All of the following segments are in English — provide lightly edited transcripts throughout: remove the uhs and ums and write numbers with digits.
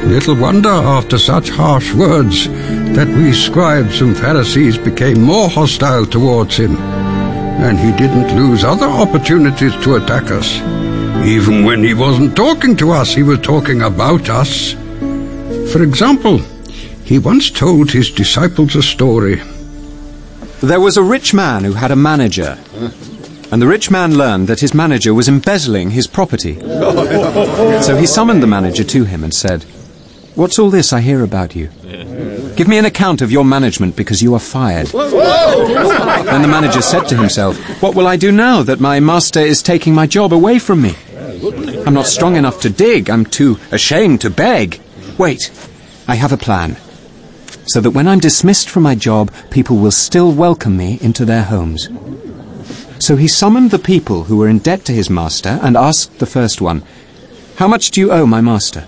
Little wonder, after such harsh words, that we scribes and Pharisees became more hostile towards him. And he didn't lose other opportunities to attack us. Even when he wasn't talking to us, he was talking about us. For example, he once told his disciples a story. There was a rich man who had a manager, and the rich man learned that his manager was embezzling his property. So he summoned the manager to him and said, "What's all this I hear about you? Give me an account of your management, because you are fired." Then the manager said to himself, "What will I do now that my master is taking my job away from me? I'm not strong enough to dig. I'm too ashamed to beg. Wait, I have a plan, so that when I'm dismissed from my job, people will still welcome me into their homes." So he summoned the people who were in debt to his master and asked the first one, "How much do you owe my master?"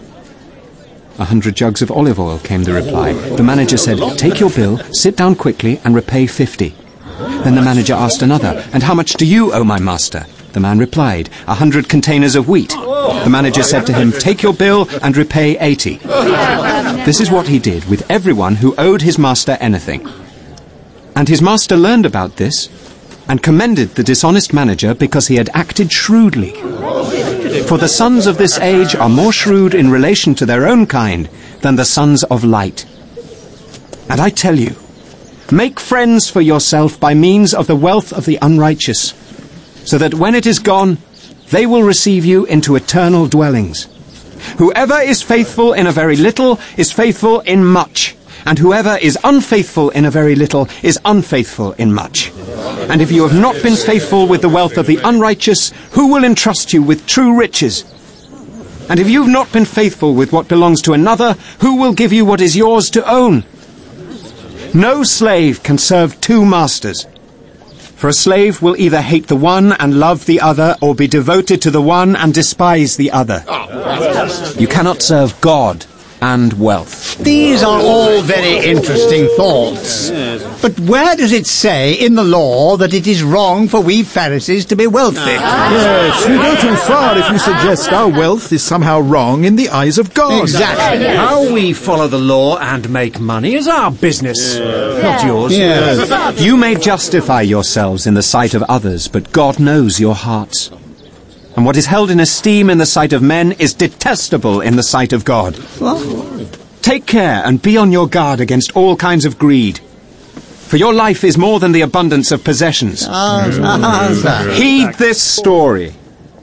100 jugs of olive oil, came the reply. The manager said, "Take your bill, sit down quickly and repay 50. Then the manager asked another, "And how much do you owe my master?" The man replied, 100 containers of wheat. The manager said to him, "Take your bill and repay 80. This is what he did with everyone who owed his master anything. And his master learned about this and commended the dishonest manager because he had acted shrewdly. For the sons of this age are more shrewd in relation to their own kind than the sons of light. And I tell you, make friends for yourself by means of the wealth of the unrighteous, so that when it is gone, they will receive you into eternal dwellings. Whoever is faithful in a very little is faithful in much, and whoever is unfaithful in a very little is unfaithful in much. And if you have not been faithful with the wealth of the unrighteous, who will entrust you with true riches? And if you have not been faithful with what belongs to another, who will give you what is yours to own? No slave can serve two masters. For a slave will either hate the one and love the other, or be devoted to the one and despise the other. You cannot serve God and wealth. These are all very interesting thoughts. But where does it say in the law that it is wrong for we Pharisees to be wealthy? Yes, you go too far if you suggest our wealth is somehow wrong in the eyes of God. Exactly. How we follow the law and make money is our business, not yours. Yes. You may justify yourselves in the sight of others, but God knows your hearts. And what is held in esteem in the sight of men is detestable in the sight of God. Take care and be on your guard against all kinds of greed. For your life is more than the abundance of possessions. Heed this story.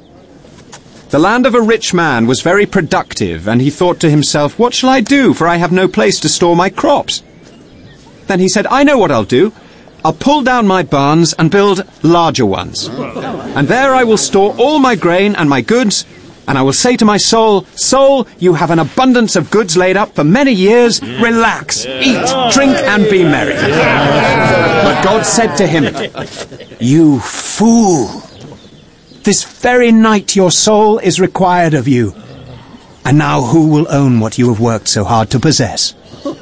The land of a rich man was very productive, and he thought to himself, "What shall I do, for I have no place to store my crops?" Then he said, "I know what I'll do. I'll pull down my barns and build larger ones. And there I will store all my grain and my goods, and I will say to my soul, 'Soul, you have an abundance of goods laid up for many years. Relax, eat, drink, and be merry.' But God said to him, 'You fool! This very night your soul is required of you. And now who will own what you have worked so hard to possess?'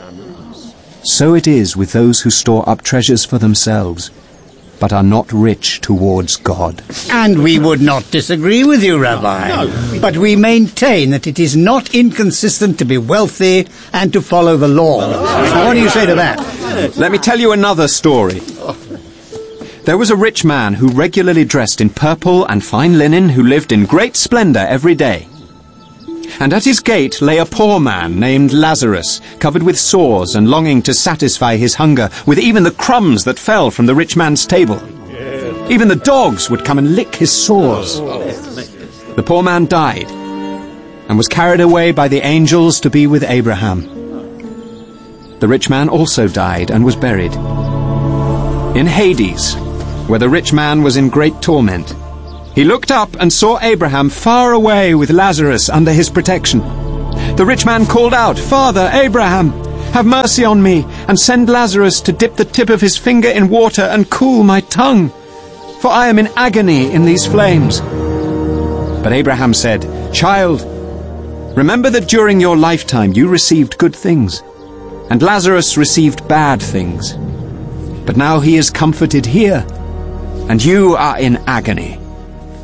So it is with those who store up treasures for themselves, but are not rich towards God." And we would not disagree with you, Rabbi. No. But we maintain that it is not inconsistent to be wealthy and to follow the law. What do you say to that? Let me tell you another story. There was a rich man who regularly dressed in purple and fine linen, who lived in great splendor every day. And at his gate lay a poor man named Lazarus, covered with sores and longing to satisfy his hunger with even the crumbs that fell from the rich man's table. Even the dogs would come and lick his sores. The poor man died and was carried away by the angels to be with Abraham. The rich man also died and was buried. In Hades, where the rich man was in great torment, he looked up and saw Abraham far away with Lazarus under his protection. The rich man called out, "Father Abraham, have mercy on me, and send Lazarus to dip the tip of his finger in water and cool my tongue, for I am in agony in these flames." But Abraham said, "Child, remember that during your lifetime you received good things, and Lazarus received bad things. But now he is comforted here, and you are in agony.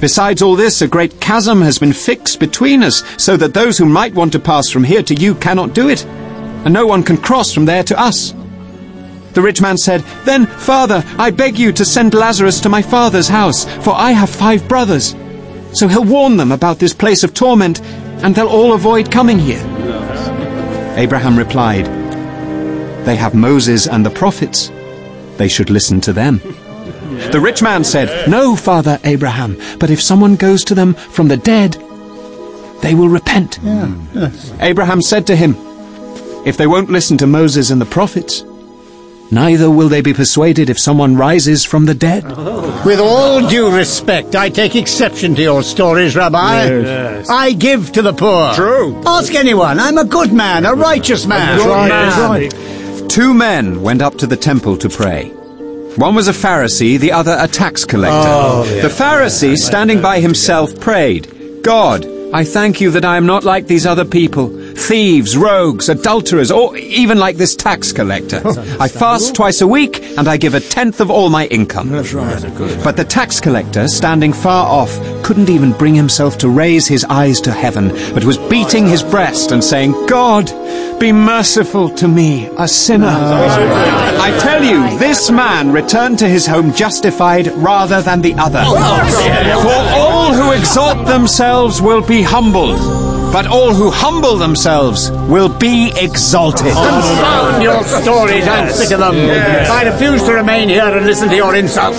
Besides all this, a great chasm has been fixed between us, so that those who might want to pass from here to you cannot do it, and no one can cross from there to us." The rich man said, "Then, Father, I beg you to send Lazarus to my father's house, for I have 5 brothers. So he'll warn them about this place of torment, and they'll all avoid coming here." Abraham replied, "They have Moses and the prophets. They should listen to them." The rich man said, "No, Father Abraham, but if someone goes to them from the dead, they will repent." Abraham said to him, "If they won't listen to Moses and the prophets, neither will they be persuaded if someone rises from the dead." With all due respect, I take exception to your stories, Rabbi. Yes. I give to the poor. True. Ask anyone. I'm a good man, a righteous man. Right. 2 men went up to the temple to pray. One was a Pharisee, the other a tax collector. The Pharisee, standing by himself, prayed, "God, I thank you that I am not like these other people, thieves, rogues, adulterers, or even like this tax collector. I fast twice a week, and I give 1/10 of all my income." That's right. But the tax collector, standing far off, couldn't even bring himself to raise his eyes to heaven, but was beating his breast and saying, "God, be merciful to me, a sinner." I tell you, this man returned to his home justified rather than the other. For all who exalt themselves will be humbled, but all who humble themselves will be exalted. Confound your stories, I'm sick of them. I refuse to remain here and listen to your insults.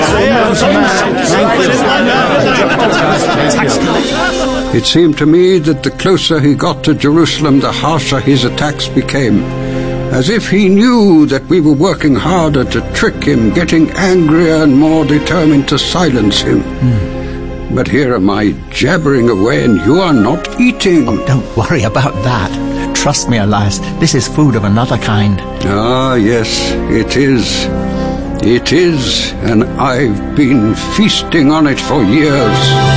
It seemed to me that the closer he got to Jerusalem, the harsher his attacks became, as if he knew that we were working harder to trick him, getting angrier and more determined to silence him. But here am I jabbering away and you are not eating. Oh, don't worry about that. Trust me, Elias, this is food of another kind. Ah, yes, it is. It is, and I've been feasting on it for years.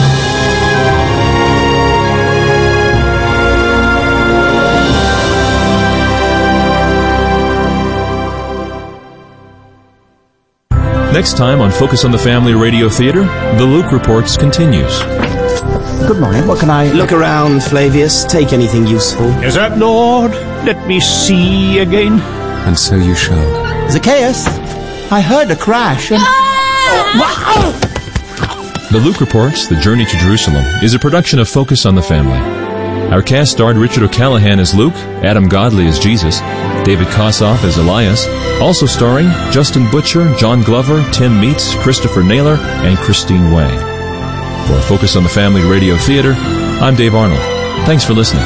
Next time on Focus on the Family Radio Theater, the Luke Reports continues. Good morning, what can I... Look around, Flavius. Take anything useful. Is that Lord? Let me see again. And so you shall. Zacchaeus, I heard a crash and... The Luke Reports, The Journey to Jerusalem, is a production of Focus on the Family. Our cast starred Richard O'Callaghan as Luke, Adam Godley as Jesus, David Kossoff as Elias, also starring Justin Butcher, John Glover, Tim Meets, Christopher Naylor, and Christine Way. For Focus on the Family Radio Theater, I'm Dave Arnold. Thanks for listening.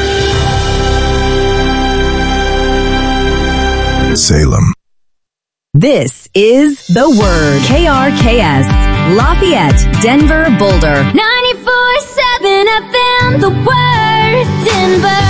Salem. This is The Word. KRKS, Lafayette, Denver, Boulder. 94.7 FM, The Word, Denver.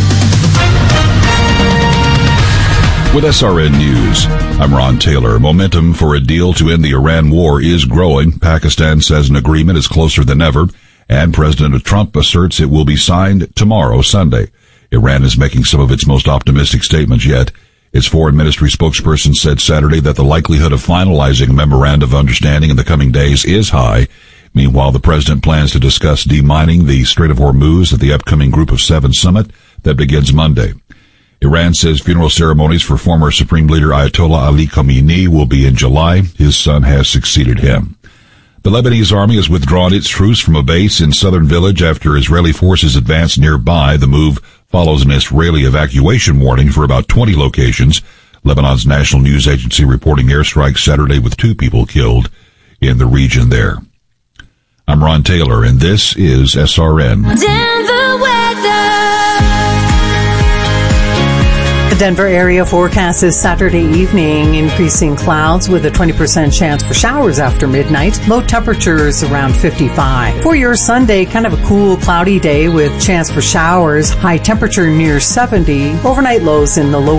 With SRN News, I'm Ron Taylor. Momentum for a deal to end the Iran war is growing. Pakistan says an agreement is closer than ever, and President Trump asserts it will be signed tomorrow, Sunday. Iran is making some of its most optimistic statements yet. Its foreign ministry spokesperson said Saturday that the likelihood of finalizing a memorandum of understanding in the coming days is high. Meanwhile, the president plans to discuss demining the Strait of Hormuz at the upcoming Group of 7 summit that begins Monday. Iran says funeral ceremonies for former Supreme Leader Ayatollah Ali Khamenei will be in July. His son has succeeded him. The Lebanese army has withdrawn its troops from a base in southern village after Israeli forces advanced nearby. The move follows an Israeli evacuation warning for about 20 locations. Lebanon's national news agency reporting airstrikes Saturday with 2 people killed in the region there. I'm Ron Taylor, and this is SRN. Denver weather. The Denver area forecast is Saturday evening, increasing clouds with a 20% chance for showers after midnight. Low temperatures around 55. For your Sunday, kind of a cool, cloudy day with chance for showers. High temperature near 70. Overnight lows in the lower